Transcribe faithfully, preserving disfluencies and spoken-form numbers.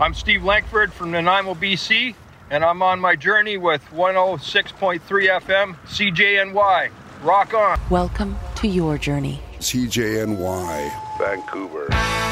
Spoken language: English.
I'm Steve Lankford from Nanaimo, B C, and I'm on my journey with one oh six point three F M C J N Y. Rock on. Welcome to your journey. C J N Y, Vancouver.